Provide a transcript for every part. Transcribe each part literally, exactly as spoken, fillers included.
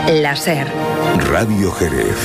La SER. Radio Jerez.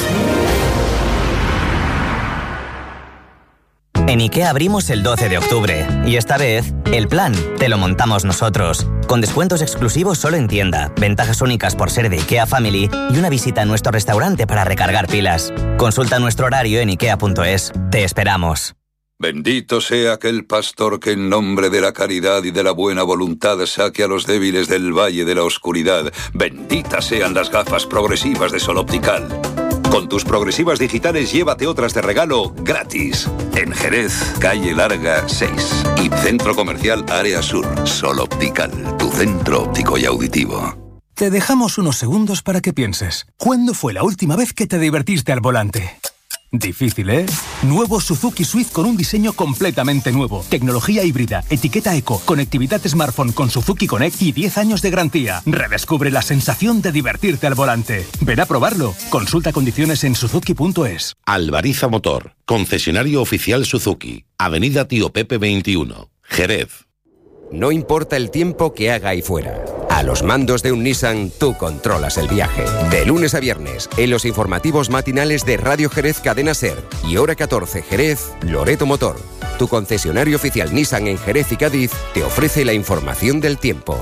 En IKEA abrimos el doce de octubre y esta vez el plan te lo montamos nosotros. Con descuentos exclusivos solo en tienda, ventajas únicas por ser de IKEA Family y una visita a nuestro restaurante para recargar pilas. Consulta nuestro horario en ikea punto es. Te esperamos. Bendito sea aquel pastor que en nombre de la caridad y de la buena voluntad saque a los débiles del valle de la oscuridad. Benditas sean las gafas progresivas de Sol Optical. Con tus progresivas digitales llévate otras de regalo gratis. En Jerez, calle Larga seis y Centro Comercial Área Sur. Sol Optical, tu centro óptico y auditivo. Te dejamos unos segundos para que pienses. ¿Cuándo fue la última vez que te divertiste al volante? Difícil, ¿eh? Nuevo Suzuki Swift con un diseño completamente nuevo. Tecnología híbrida, etiqueta eco, conectividad smartphone con Suzuki Connect y diez años de garantía. Redescubre la sensación de divertirte al volante. Ven a probarlo. Consulta condiciones en suzuki punto es. Albariza Motor, concesionario oficial Suzuki. Avenida Tío Pepe veintiuno, Jerez. No importa el tiempo que haga ahí fuera. A los mandos de un Nissan, tú controlas el viaje. De lunes a viernes, en los informativos matinales de Radio Jerez Cadena Ser y Hora catorce Jerez, Loreto Motor. Tu concesionario oficial Nissan en Jerez y Cádiz te ofrece la información del tiempo.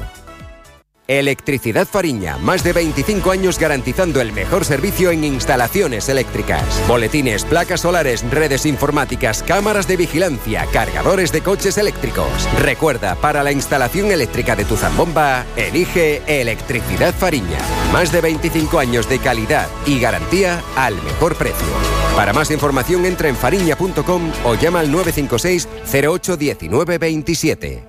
Electricidad Fariña, más de veinticinco años garantizando el mejor servicio en instalaciones eléctricas. Boletines, placas solares, redes informáticas, cámaras de vigilancia, cargadores de coches eléctricos. Recuerda, para la instalación eléctrica de tu zambomba, elige Electricidad Fariña. Más de veinticinco años de calidad y garantía al mejor precio. Para más información entra en fariña punto com o llama al nueve cinco seis cero ocho uno nueve dos siete.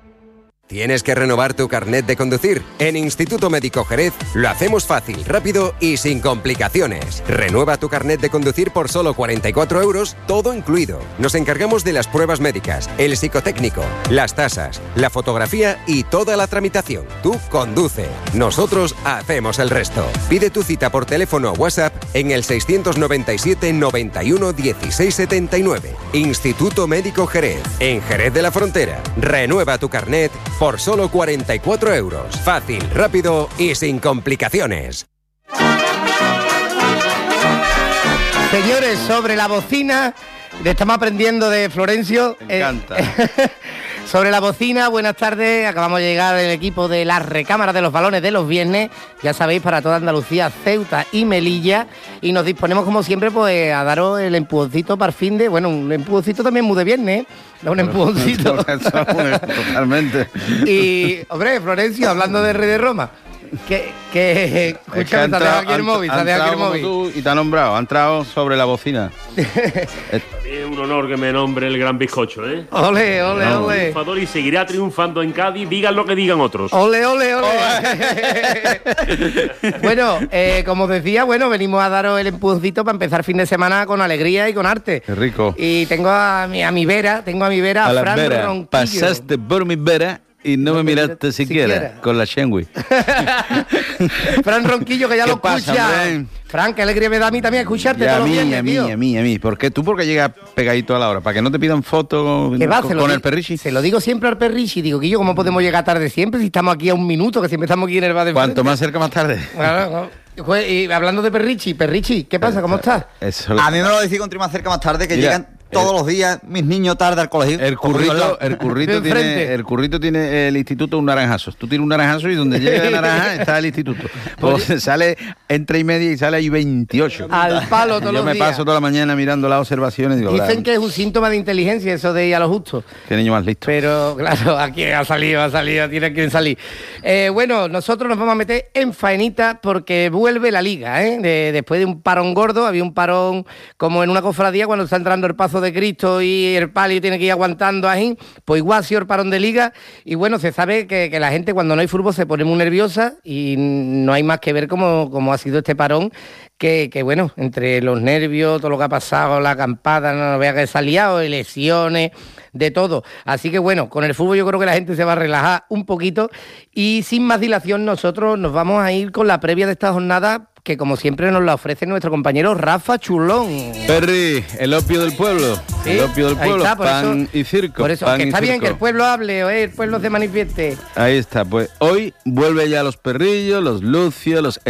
¿Tienes que renovar tu carnet de conducir? En Instituto Médico Jerez lo hacemos fácil, rápido y sin complicaciones. Renueva tu carnet de conducir por solo cuarenta y cuatro euros, todo incluido. Nos encargamos de las pruebas médicas, el psicotécnico, las tasas, la fotografía y toda la tramitación. Tú conduce. Nosotros hacemos el resto. Pide tu cita por teléfono o WhatsApp en el seiscientos noventa y siete noventa y uno dieciséis setenta y nueve. Instituto Médico Jerez. En Jerez de la Frontera. Renueva tu carnet por solo cuarenta y cuatro euros. Fácil, rápido y sin complicaciones. Señores, sobre la bocina, estamos aprendiendo de Florencio. Me encanta. Eh, sobre la bocina, buenas tardes. Acabamos de llegar el equipo de la recámara de los balones de los viernes. Ya sabéis, para toda Andalucía, Ceuta y Melilla. Y nos disponemos, como siempre, pues a daros el empujoncito para el fin de... Bueno, un empujoncito también muy de viernes, ¿eh? Un empujoncito. Totalmente. Y, hombre, Florencio, hablando de Rey de Roma, que, que escúchame, te ha dejado aquí el móvil, te ha dejado aquí el móvil. Tú y te ha nombrado, ha entrado sobre la bocina. Es un honor que me nombre el gran bizcocho, ¿eh? Ole, ole, no, ole. Triunfador y seguirá triunfando en Cádiz, digan lo que digan otros. Ole, ole, ole. Bueno, eh, como decía, bueno, venimos a daros el empujoncito para empezar fin de semana con alegría y con arte. Qué rico. Y tengo a mi, a mi vera, tengo a mi vera, a, a Fran vera. Ronquillo. Pasaste por mi vera y no, no me miraste siquiera, siquiera con la Shenwi. Fran Ronquillo, que ya lo pasa, escucha. Hombre? Fran, qué alegría me da a mí también escucharte. A todos mí, los viernes, a mí, tío. a mí, a mí. ¿Por qué tú? Porque llegas pegadito a la hora. ¿Para que no te pidan fotos va, con, con el perrichi? Se lo digo siempre al perrichi. Digo, Guillo, ¿cómo podemos llegar tarde siempre si estamos aquí a un minuto? Que siempre estamos aquí en el bar de Cuanto frente. más cerca, más tarde. Claro, no. Y hablando de perrichi, perrichi, ¿qué pasa? ¿Cómo estás? Eso a mí me lo decís con más cerca, más tarde, que Mira, llegan todos el, los días mis niños tarde al colegio. El currito, el currito tiene, el currito tiene el instituto un naranjazo. Tú tienes un naranjazo y donde llega el naranja está el instituto. Pues sale entre y media y sale ahí veintiocho. Al palo todos los días. Yo me paso toda la mañana mirando las observaciones y digo, dicen claro, que es un síntoma de inteligencia eso de ir a lo justo. Qué niño más listo. Pero claro, aquí ha salido, ha salido, tiene que salir. Eh, bueno, nosotros nos vamos a meter en faenita porque vuelve la liga, ¿eh? De, después de un parón gordo, había un parón como en una cofradía cuando está entrando el paso de Cristo y el palio tiene que ir aguantando ahí, pues igual ha sido el parón de liga. Y bueno, se sabe que, que la gente cuando no hay fútbol se pone muy nerviosa y no hay más que ver cómo, cómo ha sido este parón, que, que bueno, entre los nervios, todo lo que ha pasado, la acampada, no vea que se ha liado, lesiones, de todo. Así que bueno, con el fútbol yo creo que la gente se va a relajar un poquito y sin más dilación nosotros nos vamos a ir con la previa de esta jornada, que como siempre nos la ofrece nuestro compañero Rafa Chulón. Perry, el opio del pueblo. ¿Sí? El opio del pueblo, está, pan eso, y circo. Por eso, pan que está bien circo. Que el pueblo hable, ¿eh? El pueblo se manifieste. Ahí está, pues hoy vuelve ya los perrillos, los lucios, los